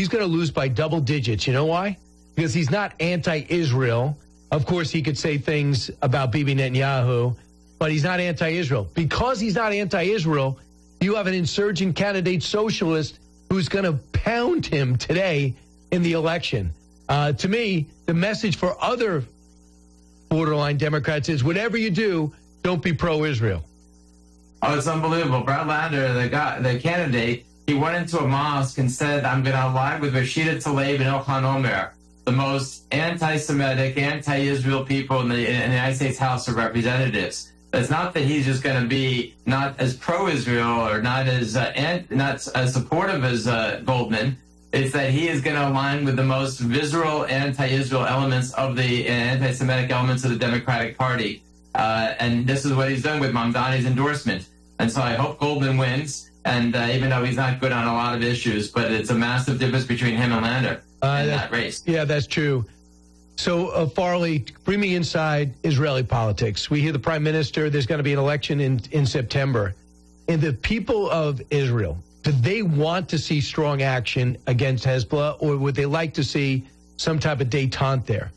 he's going to lose by double digits. You know why? Because he's not anti-Israel. Of course, he could say things about Bibi Netanyahu, but he's not anti-Israel. Because he's not anti-Israel, you have an insurgent candidate socialist who's going to pound him today in the election. To me, the message for other borderline Democrats is whatever you do, don't be pro-Israel. Oh, it's unbelievable. Brad Lander, the candidate, he went into a mosque and said, I'm going to ally with Rashida Tlaib and Ilhan Omer, the most anti-Semitic, anti-Israel people in the United States House of Representatives. It's not that he's just going to be not as pro-Israel or not as supportive as Goldman. It's that he is going to align with the most visceral anti-Israel elements of the anti-Semitic elements of the Democratic Party. And this is what he's done with Mamdani's endorsement. And so I hope Goldman wins. And even though he's not good on a lot of issues, but it's a massive difference between him and Lander in that race. Yeah, that's true. So, Farley, bring me inside Israeli politics. We hear the prime minister, there's going to be an election in September. And the people of Israel, do they want to see strong action against Hezbollah, or would they like to see some type of détente there?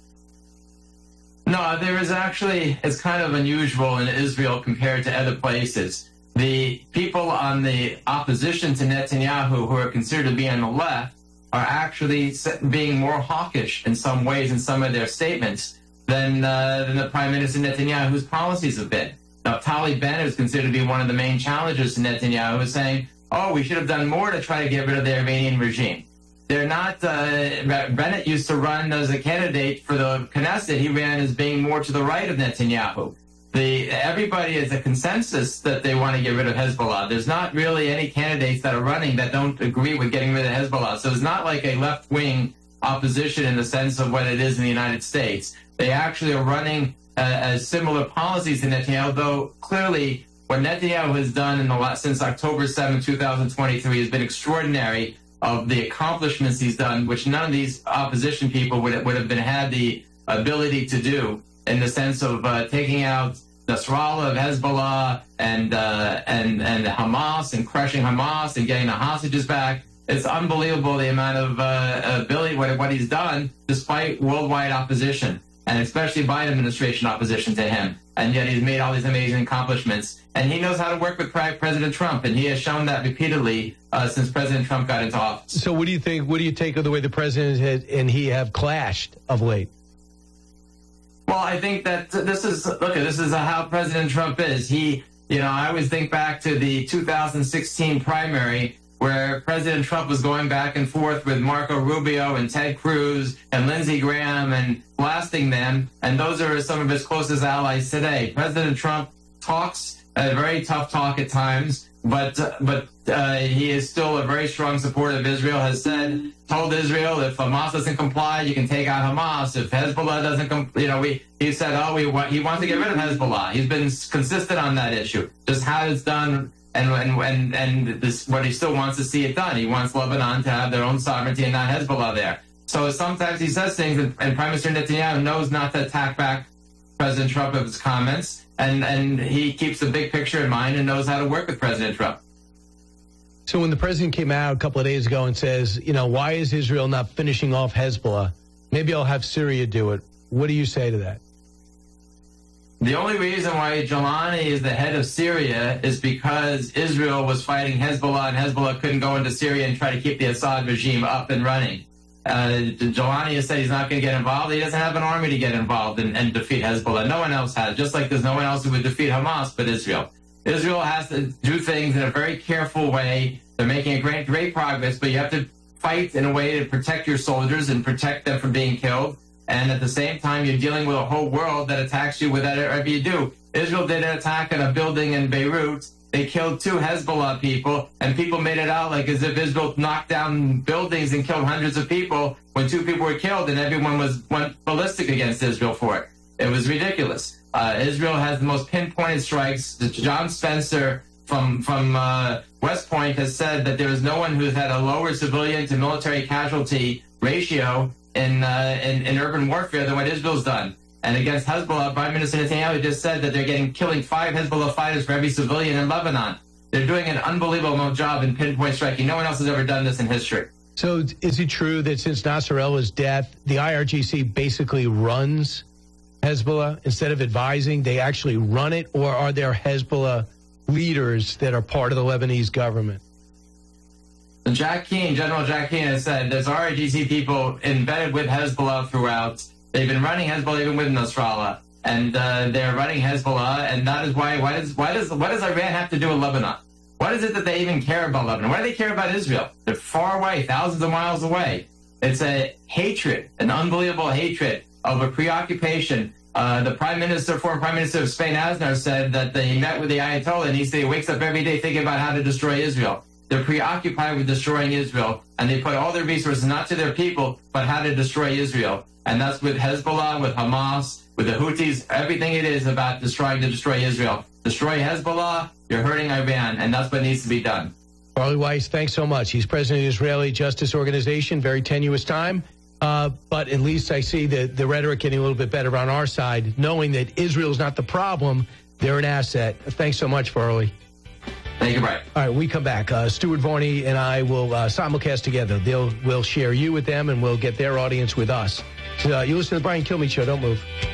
No, there is actually, it's kind of unusual in Israel compared to other places. The people on the opposition to Netanyahu, who are considered to be on the left, are actually being more hawkish in some ways in some of their statements than the Prime Minister Netanyahu's policies have been. Now, Naftali Bennett is considered to be one of the main challengers to Netanyahu, is saying, oh, we should have done more to try to get rid of the Iranian regime. They're not, Bennett used to run as a candidate for the Knesset. He ran as being more to the right of Netanyahu. Everybody is a consensus that they want to get rid of Hezbollah. There's not really any candidates that are running that don't agree with getting rid of Hezbollah. So it's not like a left-wing opposition in the sense of what it is in the United States. They actually are running as similar policies to Netanyahu, though clearly what Netanyahu has done since October 7, 2023 has been extraordinary of the accomplishments he's done, which none of these opposition people would have had the ability to do, in the sense of taking out Nasrallah of Hezbollah and Hamas and crushing Hamas and getting the hostages back. It's unbelievable the amount of ability, what he's done, despite worldwide opposition, and especially Biden administration opposition to him. And yet he's made all these amazing accomplishments. And he knows how to work with President Trump, and he has shown that repeatedly since President Trump got into office. So what do you think? What do you take of the way the president and he have clashed of late? Well, I think that this is how President Trump is. I always think back to the 2016 primary where President Trump was going back and forth with Marco Rubio and Ted Cruz and Lindsey Graham and blasting them. And those are some of his closest allies today. President Trump talks a very tough talk at times, but he is still a very strong supporter of Israel, has told Israel, if Hamas doesn't comply, you can take out Hamas. If Hezbollah doesn't he said, he wants to get rid of Hezbollah. He's been consistent on that issue. Just how it's done and this, what he still wants to see it done. He wants Lebanon to have their own sovereignty and not Hezbollah there. So sometimes he says things, and Prime Minister Netanyahu knows not to attack back President Trump of his comments, and he keeps the big picture in mind and knows how to work with President Trump. So when the president came out a couple of days ago and says, why is Israel not finishing off Hezbollah? Maybe I'll have Syria do it. What do you say to that? The only reason why Jelani is the head of Syria is because Israel was fighting Hezbollah, and Hezbollah couldn't go into Syria and try to keep the Assad regime up and running. Jelani has said he's not going to get involved. He doesn't have an army to get involved and defeat Hezbollah. No one else has, just like there's no one else who would defeat Hamas but Israel. Israel has to do things in a very careful way. They're making a great progress, but you have to fight in a way to protect your soldiers and protect them from being killed. And at the same time, you're dealing with a whole world that attacks you with whatever you do. Israel did an attack on a building in Beirut. They killed 2 Hezbollah people, and people made it out like as if Israel knocked down buildings and killed hundreds of people when 2 people were killed, and everyone went ballistic against Israel for it. It was ridiculous. Israel has the most pinpointed strikes. John Spencer from West Point has said that there is no one who's had a lower civilian to military casualty ratio in urban warfare than what Israel's done. And against Hezbollah, Prime Minister Netanyahu just said that they're killing 5 Hezbollah fighters for every civilian in Lebanon. They're doing an unbelievable job in pinpoint striking. No one else has ever done this in history. So is it true that since Nasrallah's death, the IRGC basically runs Hezbollah instead of advising? They actually run it, or are there Hezbollah leaders that are part of the Lebanese government? General Jack Keane has said there's IRGC people embedded with Hezbollah throughout. They've been running Hezbollah even with Nasrallah, and they're running Hezbollah, and that is why. What does Iran have to do with Lebanon? What is it that they even care about Lebanon? Why do they care about Israel? They're far away, thousands of miles away. It's a hatred, an unbelievable hatred of a preoccupation. The former Prime Minister of Spain, Aznar, said that they met with the Ayatollah, and he said he wakes up every day thinking about how to destroy Israel. They're preoccupied with destroying Israel, and they put all their resources not to their people, but how to destroy Israel. And that's with Hezbollah, with Hamas, with the Houthis. Everything it is about trying to destroy Israel. Destroy Hezbollah, you're hurting Iran, and that's what needs to be done. Farley Weiss, thanks so much. He's president of the Israeli Justice Organization. Very tenuous time, but at least I see the rhetoric getting a little bit better on our side, knowing that Israel's not the problem, they're an asset. Thanks so much, Farley. Thank you, Brian. All right, we come back. Stuart Varney and I will simulcast together. We'll share you with them, and we'll get their audience with us. So, you listen to the Brian Kilmeade Show. Don't move.